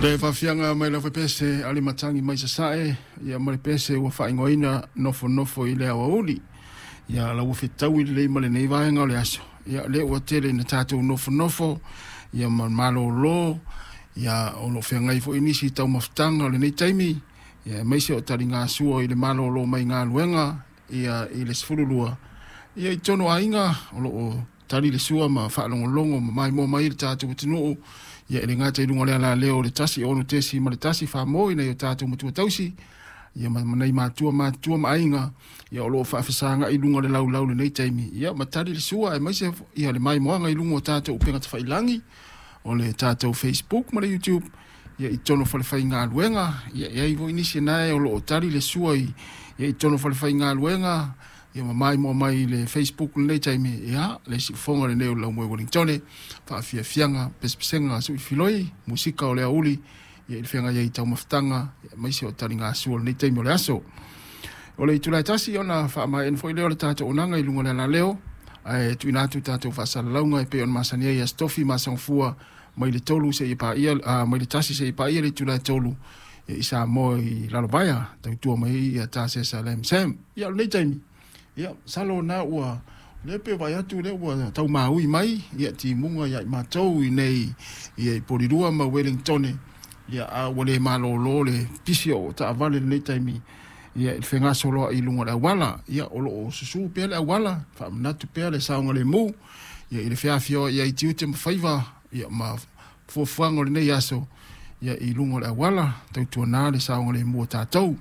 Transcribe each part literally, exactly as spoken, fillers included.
Le fafianga mai la pese ali matangi mai sae ya mai pese wa fa ingoina nofo nofo ile wa uli ya la wo fitau ile mai nei va nga le aso ya le o tele na tatu nofo nofo ya malo lo ya o lo fenga ifo inisi tau maftanga le nei taimi ya mai se o taringa suo ile malo lo mai nga luenga ya ile sfululua ya itono ainga o lo tari le sua ma fa longo longo mai mo mai tatu tinu ya ele ngata ilunga le ala leo le tasi onu tesi ma le tasi fa moi na yo tatu mutua tausi ya manai matua matua mainga ya olo fa afisanga ilunga le lau lau le nei taimi ya matari le sua e maise ya le mai moanga ilunga o tatu upenga tawhailangi o le tatu Facebook ma le YouTube ya itono falefai ngā luenga ya ya ivo inisi nae olo o tari le sua ya itono falefai ngā luenga ya mai mo mai le Facebook le taimi ya le si fonga le neo la mo Wellington fa fia fianga pespesenga su filoi musika o le auli ya il fianga ya itau maftanga mai se o taringa su le taimi le aso o le itula tasi ona fa mai en foi le o tato onanga i lunga le leo ai tu ina tu tato fa sala launga e pe on masania ya stofi masanfua mai le tolu se i pa ia mai le tasi se i pa ia le tula tolu ya isa mo i la baya tu tu mai ya tasi salem sem ya le taimi ya salo na ua lepe vai atu le ua tau maui mai ya ti munga ya matou i nei i porirua ma Wellington ya a wale malo lo le pisio ta vale le taimi ya il fenga solo i lunga la wala ya olo susu pe la wala fa na tu pe le saunga le mu ya il fia fio ya i tiute ma faiva ya ma fo fango le nei aso ya i lunga la wala tau tu na le saunga le mu ta tau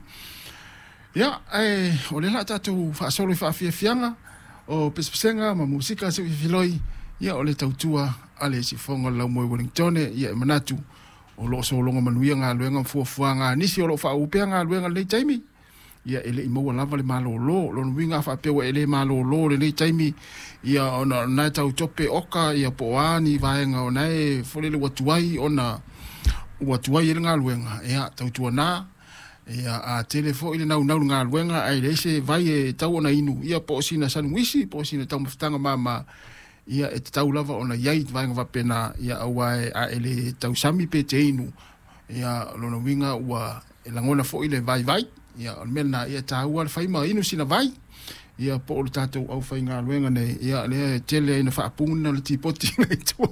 ya eh o le la tatu fa solo fa fia fianga o pespesenga ma musika se filoi ya o le tautua ale si fonga la mo Wellington ya manatu o lo so longa manuia nga luenga fu fuanga nisi o lo fa upenga luenga le taimi ya ele mo lava le malo lo lo winga fa pe ele malo lo le taimi ya ona na tau tope oka ya poani vaenga ona e fole le watuai ona watuai nga luenga ya tautua na ya a telefo ile nau nau nga luenga ai lese vai e tau na inu ia po sina san wisi po sina tau mftanga mama ia e tau lava ona yai vai nga pena ia awai a ele tau sami pe te inu ia lona winga ua elangona fo ile vai vai ia mena ia tau al fai ma inu sina vai ia po le tatou au fai nga luenga nei ia le tele ina fa puna le tipoti nei tu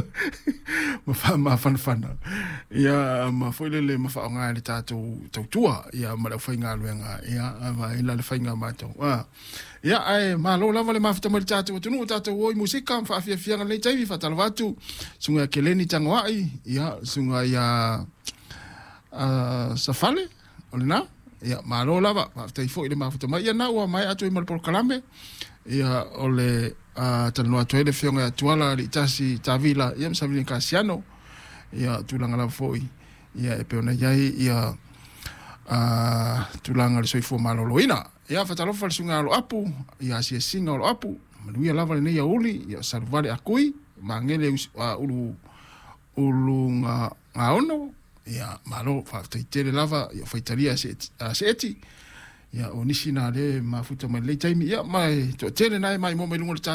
ma fa ma fan fan ia ma foi le ma fa nga le tatou tau tua ia ma le fai nga luenga ia ma ila le fai nga ma tau ah ia ai ma lo lava le ma fa le tatou tu no tatou oi musika fa fia fia le tai fa talvatu sunga keleni tangwai ia sunga ia a safale olina ya malo lava tai fo ile mafuta mai ya na wa mai atu i mal por kalame ya ole a tano atu ile fionga tuala li tasi tavila ya msavili kasiano ya tulanga la foi ya e peona yai ya a tulanga le soifo malo loina ya fatalo fal sunga lo apu ya si singa lo apu manuia lava le ya uli ya salvale akui mangele ulu ulu nga ngaono ya malo fa tele lava ya faitaria se seti ya onisi na le mafuta mai le taimi ya mai to tele nai mai mo mai lungo